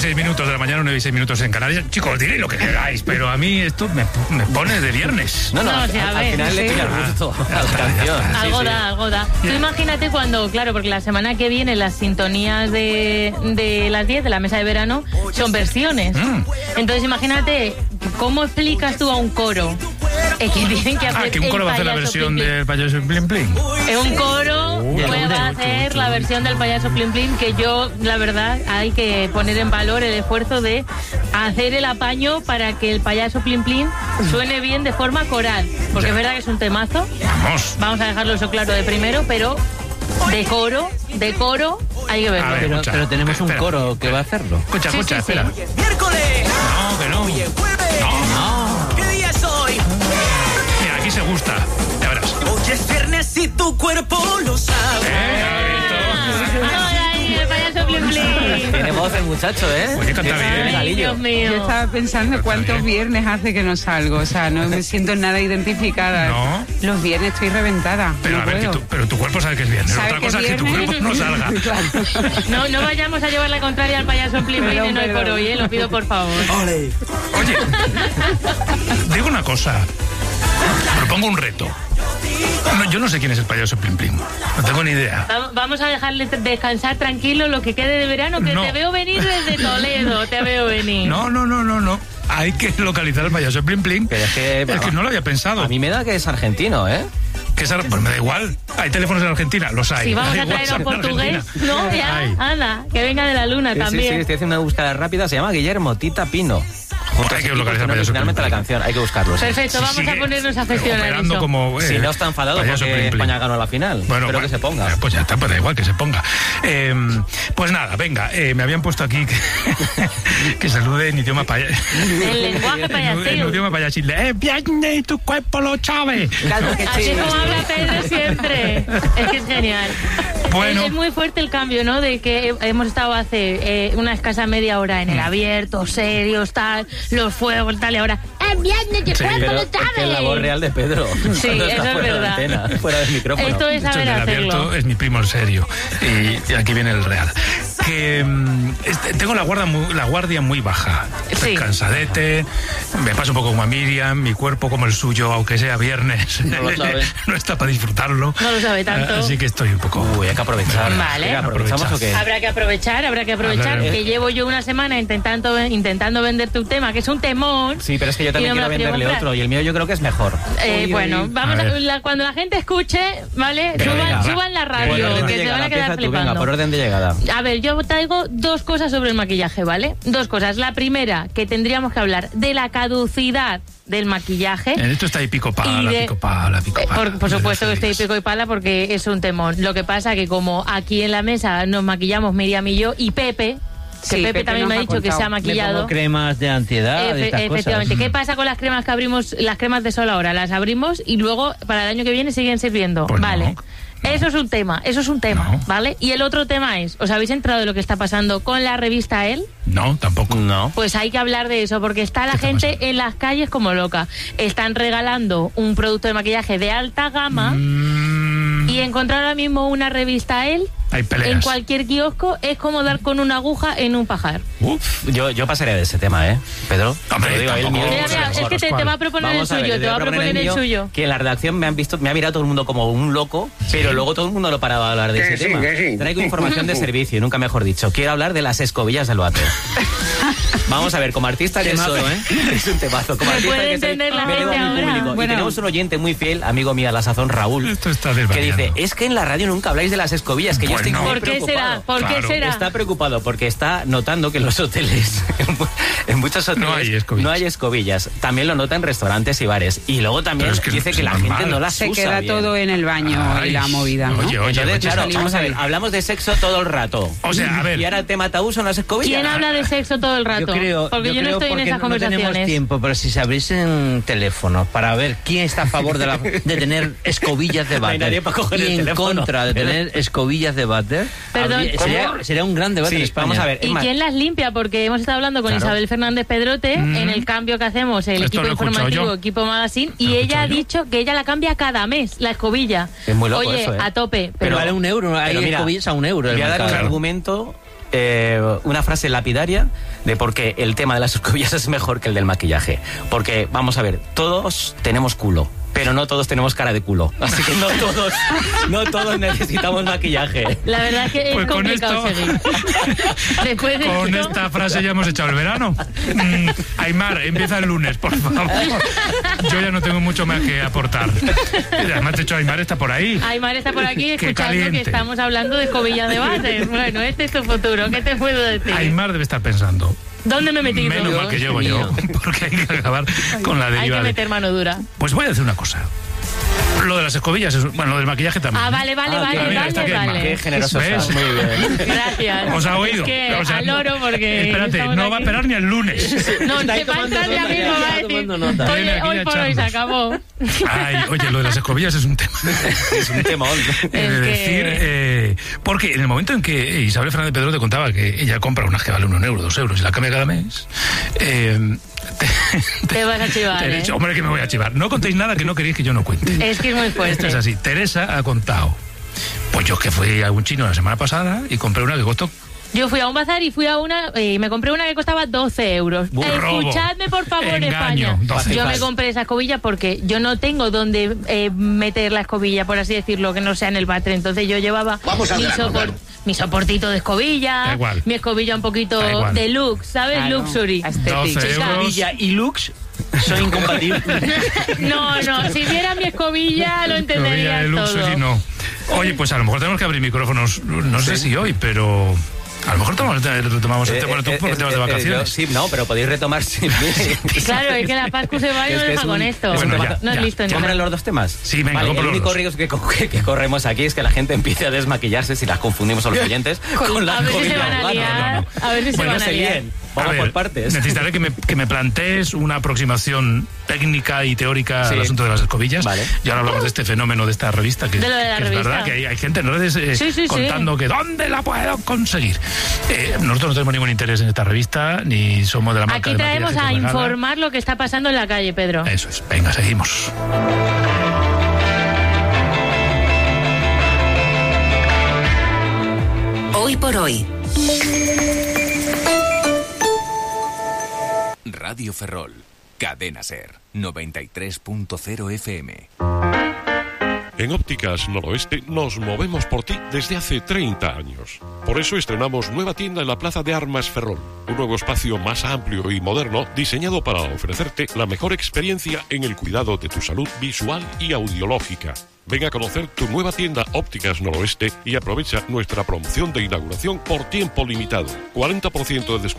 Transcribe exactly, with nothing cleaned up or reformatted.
seis minutos de la mañana, nueve y seis minutos en Canarias. Chicos, diréis lo que queráis, pero a mí esto me, me pone de viernes. No, no, No, al, o sea, a al ver, final le sí. pilla el gusto a la canción. Algo Sí, da, sí. algo da. Tú imagínate cuando, claro, porque la semana que viene las sintonías de, de las diez de la mesa de verano son versiones. Mm. Entonces imagínate, ¿cómo explicas tú a un coro? Es que tienen que hacer Ah, que un el coro va a hacer la payaso versión Plim Plim. del payaso Plim Plim. Es un coro Uh, que uh, va a uh, hacer uh, la uh. versión del payaso Plim Plim, que yo, la verdad, hay que poner en valor el esfuerzo de hacer el apaño para que el payaso Plim Plim suene bien de forma coral. Porque Ya. es verdad que es un temazo. Vamos. Vamos a dejarlo eso claro de primero, pero de coro, de coro, hay que verlo. A ver, Pero, escucha, pero tenemos un espera. coro que va a hacerlo. Escucha, Sí, escucha, sí, sí. espera. Miércoles, No, que no. hoy es jueves. No. ¿Qué día es hoy? Mira, aquí se gusta. Ya verás. Hoy es viernes y tu cuerpo lo sabe. ¿Eh? Ahora ahí el payaso Plim Plim. Tiene voz el muchacho, ¿eh? Oye, canta Tiene bien. Ay, galillo. Dios mío. Yo estaba pensando Está cuántos bien. viernes hace que no salgo, o sea, no me siento nada identificada. No. Los viernes estoy reventada. Pero no a ver, que puedo. tú, pero tu cuerpo sabe que es viernes. ¿Sabe Otra que cosa es es que tu viernes? cuerpo no salga. Claro. No, no vayamos a llevar la contraria al payaso Plim Plim en Perdón, hoy por perdón. hoy, ¿eh? Lo pido por favor. Ole. Oye, digo una cosa. Propongo un reto. No, yo no sé quién es el payaso Plim Plim. No tengo ni idea. Va- Vamos a dejarle t- descansar tranquilo lo que quede de verano, que No. te veo venir desde Toledo, te veo venir. No, no, no, no, no. Hay que localizar al payaso Plim Plim. Pero es que, Es que no lo había pensado. A mí me da que es argentino, ¿eh? Que es ar- pues me da igual. Hay teléfonos en Argentina, los hay. Si vamos Hay a traer a un WhatsApp en portugués, Argentina. no, ya, Hay. anda, que venga de la luna Sí, sí, también. sí, estoy haciendo una búsqueda rápida, se llama Guillermo Tita Pino. Juntos Hay que equipos localizar con al payaso originalmente Plim la Plim. canción, hay que buscarlo. sí. Perfecto, Si vamos sigue a ponernos a gestionar operando eso. como, eh, Si no está enfadado payaso porque Plim Plim. España ganó la final. Bueno, Espero bueno, que se ponga. eh, Pues ya está, pues da igual que se ponga. Eh, pues nada, venga, eh, me habían puesto aquí que, que salude en idioma payasil. El lenguaje En payasil. idioma payasil. ¡Eh, viernes y tu cuerpo lo sabe! Claro que Así sí. como habla Pedro siempre. Es que es genial. Bueno. Es, es muy fuerte el cambio, ¿no? De que hemos estado hace eh, una escasa media hora en el abierto, serios, tal, los fuegos, tal, y ahora. ¡Es viernes, tu Sí, cuerpo Pero lo es que es la sabe! voz real de Pedro. Sí, Cuando está eso es fuera de verdad. antena, fuera del micrófono. Esto es De hecho, saber el del abierto hacerlo. es mi primo el serio. Y, y aquí viene el real. Que mm, este, tengo la guardia, muy, la guardia muy baja. Estoy Sí. cansadete, me paso un poco como a Miriam, mi cuerpo como el suyo, aunque sea viernes, No lo sabe. no está para disfrutarlo. No lo sabe tanto. Así que estoy un poco... Uy, hay que aprovechar. Vale. Venga, ¿aprovechamos o qué? Habrá que aprovechar, habrá que aprovechar, Hablar- que llevo yo una semana intentando intentando venderte un tema, que es un temón. Sí, pero es que yo también Y no me quiero lo quiero venderle comprar. otro y el mío yo creo que es mejor. Eh, Uy, bueno, uy. vamos A a ver. la- cuando la gente escuche, ¿vale? Pero Suban, venga, va. suban la Por radio, orden de que se van llegada, a quedar empieza tú, flipando. venga, por orden de llegada. A ver, yo traigo dos cosas sobre el maquillaje, ¿vale? Dos cosas. La primera, que tendríamos que hablar de la caducidad del maquillaje. En esto está ahí pico pala, Y de- pico pala, pico Eh, pala. Por, por supuesto que No estoy sé pico y pala porque es un temón. Lo que pasa que como aquí en la mesa nos maquillamos Miriam y yo y Pepe, que Sí, Pepe, Pepe también nos me ha ha dicho que contado. se ha Le maquillado. pongo cremas de antiedad, de Efe- estas efectivamente. cosas. ¿Qué pasa con las cremas que abrimos, las cremas de sol ahora? Las abrimos y luego para el año que viene siguen sirviendo. Pues no. vale. Eso es un tema, eso es un tema, No. ¿vale? Y el otro tema es, ¿os habéis enterado de lo que está pasando con la revista Elle? No, tampoco. No. Pues hay que hablar de eso, porque está la ¿Qué está gente pasando? en las calles como loca. Están regalando un producto de maquillaje de alta gama Mm, y encontrar ahora mismo una revista Elle hay peleas. en cualquier kiosco es como dar con una aguja en un pajar. Uf. Yo, yo pasaría de ese tema, ¿eh, Pedro? Hombre, Te lo digo, el tampoco- mío- Mira, o sea, mira, es mejor, que te, ¿cuál? te va a proponer Vamos el a ver, suyo, te va a proponer el mío, suyo. Que en la redacción me han visto, me ha mirado todo el mundo como un loco, pero luego todo el mundo lo paraba a hablar de ese tema. Traigo información de servicio, y nunca mejor dicho. Quiero hablar de las escobillas del váter. Vamos a ver, como artista que Temazo, soy, ¿eh? Es un temazo. Como Me artista puede que soy, entender la me debo a gente mi ahora. público. Bueno. Y tenemos un oyente muy fiel, amigo mío, a la sazón, Raúl, Esto está que desvariando. dice, es que en la radio nunca habláis de las escobillas, que yo Bueno. estoy muy ¿Por qué preocupado. será? ¿Por Claro. qué será? Está preocupado porque está notando que en los hoteles, en mu- en muchos hoteles, No hay escobillas. no hay escobillas. También lo nota en restaurantes y bares. Y luego también Pero es que dice es que la normal. gente no las Se usa queda bien. todo en el baño Ay, y la movida, ¿no? oye, oye, Entonces, oye, claro, salimos vamos a ahí. ver, hablamos de sexo todo el rato. O sea, a ver. Y ahora el tema tabú son las escobillas. ¿Quién habla de sexo todo el rato? Yo creo, porque yo, no creo estoy en porque esas no tenemos conversaciones. tiempo, pero si se abriesen teléfonos para ver quién está a favor de, la- de tener escobillas de No hay váter nadie para coger y el en teléfono. contra de tener escobillas de váter, Perdón, habría- ¿cómo? sería, sería un gran debate Sí, en España. vamos a ver. es ¿Y más, quién las limpia? Porque hemos estado hablando con Claro. Isabel Fernández Pedrote en el cambio que hacemos, el Esto equipo lo he escuchado informativo, yo. equipo magazine, y Lo he ella ha escuchado yo. dicho que ella la cambia cada mes, la escobilla. Es muy loco Oye, eso, ¿eh? a tope. Pero Pero, vale un euro, hay Pero mira, escobillas a un euro. el voy a dar un mercado. argumento eh, una frase lapidaria de por qué el tema de las escobillas es mejor que el del maquillaje. Porque, vamos a ver, todos tenemos culo, pero no todos tenemos cara de culo. Así que no todos, no todos necesitamos maquillaje. La verdad es que es Pues con complicado esto- seguir. Después de Con esto- esta frase ya hemos echado el verano. Mm, Aymar, empieza el lunes, por favor. Yo ya no tengo mucho más que aportar. Además, de hecho, Aymar está por ahí. Aymar está por aquí Qué escuchando caliente. que estamos hablando de escobillas de váter. Bueno, este es tu futuro. ¿Qué te puedo decir? Aymar debe estar pensando. ¿Dónde me he metido? Menos mal que llego yo, porque hay que acabar con la Hay deriva. que de- meter mano dura. Pues voy a decir una cosa. Lo de las escobillas, es, bueno, lo del maquillaje también. Ah, vale, vale, Ah, vale, mira, vale, está que vale. Qué generoso ¿Ves? estás, muy bien. Gracias. ¿Os ha oído? Es que O sea, al loro porque... Espérate, estamos no va a aquí. esperar ni el lunes. No, Está ahí se va a tomando entrar ya nota, mismo, ya va a está decir, tomando nota. Viene oye, aquí hoy a por hoy se echarnos. acabó. Ay, oye, lo de las escobillas es un tema. Es un temón. He de Es que- decir, eh, porque en el momento en que Isabel Fernández Pedro te contaba que ella compra unas que vale un euro, dos euros y la cambia cada mes, eh, te, Te vas a chivar, te he ¿eh? dicho, hombre, que me voy a chivar. No contéis nada que no queréis que yo no cuente. Es que es muy fuerte. Esto es así. Teresa ha contado. Pues yo que fui a un chino la semana pasada y compré una que costó. Yo fui a un bazar y fui a una y me compré una que costaba doce euros. Bu- robo. Escuchadme, por favor, Engaño, España. doce Yo me euros. compré esa escobilla porque yo no tengo donde eh, meter la escobilla, por así decirlo, que no sea en el váter. Entonces yo llevaba Vamos al mi, grano, sopor- claro. mi soportito de escobilla, Da igual. mi escobilla un poquito Da igual. deluxe, ¿sabes? Claro. Luxury. Aesthetic. doce euros. Escobilla y lux son incompatibles. No, no, si viera mi escobilla lo Escobilla entenderías de todo. luxury, no. Oye, pues a lo mejor tenemos que abrir micrófonos, no sé si hoy, pero a lo mejor tomamos, retomamos el tema, bueno, tú porque te vas de vacaciones. Sí, no, pero podéis retomar sin mí. Claro, es que la Pascu se va y Es nos que deja es un- con esto. es un Bueno, tema- ya, no es ya. listo ni ¿Compran nada. los dos temas? Sí, venga, vale, compro el los único dos. riesgo que, co- que- que corremos aquí es que la gente empiece a desmaquillarse si las confundimos a los oyentes con, la A ver si se escobilla van a ahogada. liar. A ver si se Bueno, van a sé liar. bien. A Vamos ver, por partes. necesitaré que me, que me plantees una aproximación técnica y teórica Sí. al asunto de las escobillas. Vale. Y ahora hablamos de este fenómeno de esta revista, que, De lo de la que es revista. verdad que hay, hay gente en redes eh, Sí, sí, sí. contando que ¿dónde la puedo conseguir? Eh, nosotros no tenemos ningún interés en esta revista, ni somos de la marca Aquí de traemos maquillaje a que regala. informar lo que está pasando en la calle, Pedro. Eso es. Venga, seguimos. Hoy por hoy. Radio Ferrol, Cadena Ser, noventa y tres punto cero F M. En Ópticas Noroeste nos movemos por ti desde hace treinta años. Por eso estrenamos nueva tienda en la Plaza de Armas Ferrol, un nuevo espacio más amplio y moderno diseñado para ofrecerte la mejor experiencia en el cuidado de tu salud visual y audiológica. Ven a conocer tu nueva tienda Ópticas Noroeste y aprovecha nuestra promoción de inauguración por tiempo limitado. cuarenta por ciento de descuento